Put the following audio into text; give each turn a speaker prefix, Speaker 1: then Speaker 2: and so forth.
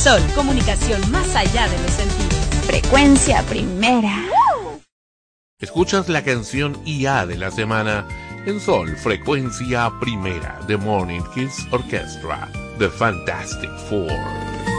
Speaker 1: Sol, comunicación más allá de los sentidos.
Speaker 2: Frecuencia primera.
Speaker 3: Escuchas la canción IA de la semana en Sol, Frecuencia Primera, The Morning Kids Orchestra, The Fantastic Four.